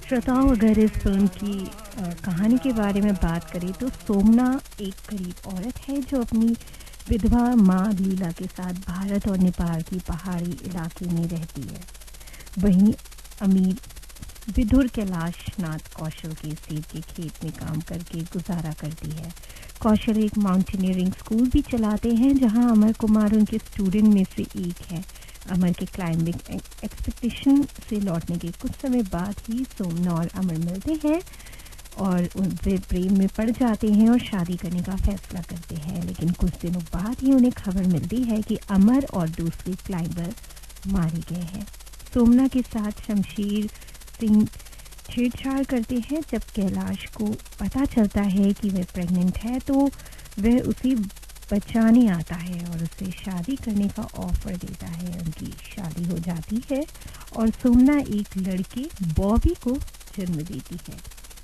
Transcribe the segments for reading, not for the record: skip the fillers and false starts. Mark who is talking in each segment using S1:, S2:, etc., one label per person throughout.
S1: श्रोताओं, अगर इस फिल्म की कहानी के बारे में बात करें तो सोमना एक गरीब औरत है जो अपनी विधवा माँ लीला के साथ भारत और नेपाल की पहाड़ी इलाके में रहती है। वहीं अमीर विधुर कैलाश नाथ कौशल के सेब के खेत में काम करके गुजारा करती है। कौशल एक माउंटेनियरिंग स्कूल भी चलाते हैं जहां अमर कुमार उनके स्टूडेंट में से एक है। अमर के क्लाइंबिंग एक्सपेक्टेशन से लौटने के कुछ समय बाद ही सोमना और अमर मिलते हैं और वे प्रेम में पड़ जाते हैं और शादी करने का फैसला करते हैं। लेकिन कुछ दिनों बाद ही उन्हें खबर मिलती है कि अमर और दूसरे क्लाइंबर मारे गए हैं। सोमना के साथ शमशेर सिंह छेड़छाड़ करते हैं। जब कैलाश को पता चलता है कि वह प्रेग्नेंट है तो वह उसे बचाने आता है और उसे शादी करने का ऑफर देता है। उनकी शादी हो जाती है और सोमना एक लड़के बॉबी को जन्म देती है।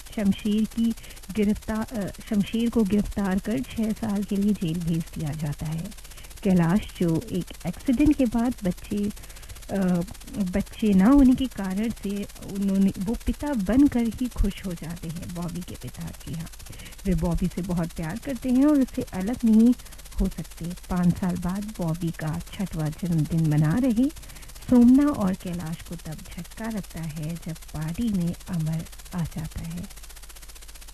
S1: शमशेर को गिरफ्तार कर 6 साल के लिए जेल भेज दिया जाता है। कैलाश जो एक एक्सीडेंट के बाद बच्चे ना होने के कारण से वो पिता बनकर ही खुश हो जाते हैं। बॉबी के पिता, जी हाँ, वे बॉबी से बहुत प्यार करते हैं और उससे अलग नहीं हो सकते। 5 साल बाद बॉबी का 6वां जन्मदिन मना रहे सोमना और कैलाश को तब झटका लगता है जब पार्टी में अमर आ जाता है।